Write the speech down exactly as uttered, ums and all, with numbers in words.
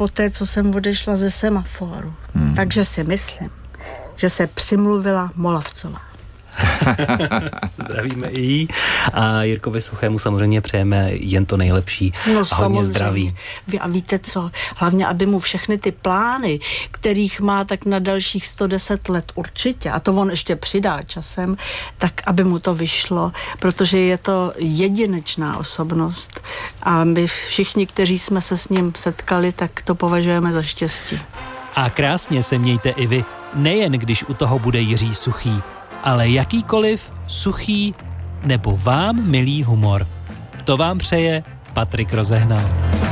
poté, co jsem odešla ze semaforu. Hmm. Takže si myslím, že se přimluvila Molavcová. Zdravíme i jí a Jirkovi Suchému samozřejmě přejeme jen to nejlepší no, a hodně zdraví. Vy, a víte co, hlavně, aby mu všechny ty plány, kterých má tak na dalších sto deset let určitě, a to on ještě přidá časem, tak aby mu to vyšlo, protože je to jedinečná osobnost a my všichni, kteří jsme se s ním setkali, tak to považujeme za štěstí. A krásně se mějte i vy, nejen když u toho bude Jiří Suchý, ale jakýkoliv suchý nebo vám milý humor. To vám přeje Patrik Rozehnal.